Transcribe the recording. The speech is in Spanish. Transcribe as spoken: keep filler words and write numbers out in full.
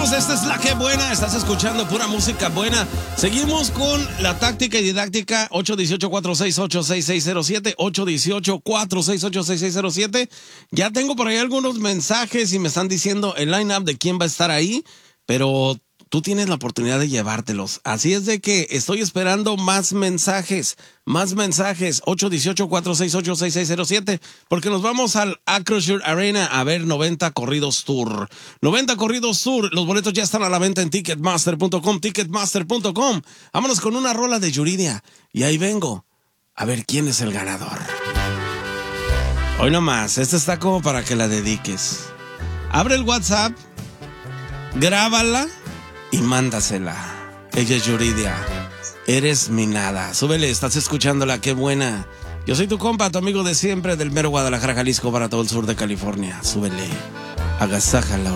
Seguimos, esta es la que buena, estás escuchando pura música buena. Seguimos con la táctica y didáctica. Ocho uno ocho, cuatro seis ocho, seis seis cero siete, ocho uno ocho, cuatro seis ocho, seis seis cero siete. Ya tengo por ahí algunos mensajes y me están diciendo el line-up de quién va a estar ahí, pero tú tienes la oportunidad de llevártelos. Así es de que estoy esperando más mensajes, más mensajes. Ocho uno ocho, cuatro seis ocho, seis seis cero siete, porque nos vamos al Acrisure Arena a ver noventa Corridos Tour. noventa Corridos Tour, los boletos ya están a la venta en ticketmaster punto com, ticketmaster punto com. Vámonos con una rola de Yuridia. Y ahí vengo a ver quién es el ganador. Hoy nomás, esta está como para que la dediques. Abre el WhatsApp, grábala y mándasela. Ella es Yuridia. Eres mi nada. Súbele, estás escuchándola, qué buena. Yo soy tu compa, tu amigo de siempre, del mero Guadalajara, Jalisco, para todo el sur de California. Súbele, agasájala.